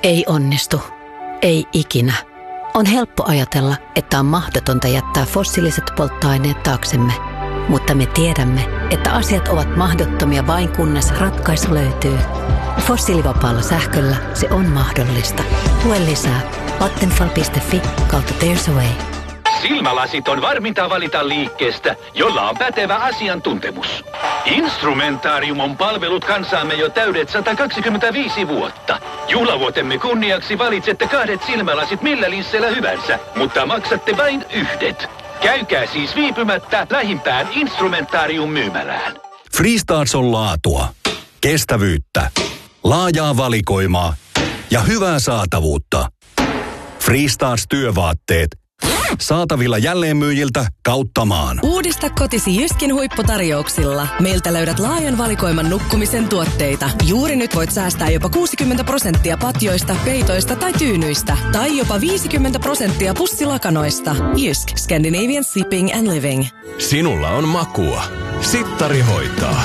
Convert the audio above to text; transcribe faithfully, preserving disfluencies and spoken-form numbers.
Ei onnistu. Ei ikinä. On helppo ajatella, että on mahdotonta jättää fossiiliset polttoaineet taaksemme. Mutta me tiedämme, että asiat ovat mahdottomia vain kunnes ratkaisu löytyy. Fossiilivapaalla sähköllä se on mahdollista. Lue lisää vattenfall piste fi kautta There's a Way. Silmälasit on varminta valita liikkeestä, jolla on pätevä asiantuntemus. Instrumentarium on palvellut kansaamme jo täydet sata kaksikymmentäviisi vuotta. Juhlavuotemme kunniaksi valitsette kahdet silmälasit millä linsseillä hyvänsä, mutta maksatte vain yhdet. Käykää siis viipymättä lähimpään Instrumentarium-myymälään. Freestarts on laatua, kestävyyttä, laajaa valikoimaa ja hyvää saatavuutta. Freestarts työvaatteet. Saatavilla jälleenmyyjiltä kautta maan. Uudista kotisi Jyskin huipputarjouksilla. Meiltä löydät laajan valikoiman nukkumisen tuotteita. Juuri nyt voit säästää jopa kuusikymmentä prosenttia patjoista, peitoista tai tyynyistä. Tai jopa viisikymmentä prosenttia pussilakanoista. Jysk, Scandinavian Shipping and Living. Sinulla on makua. Sittari hoitaa.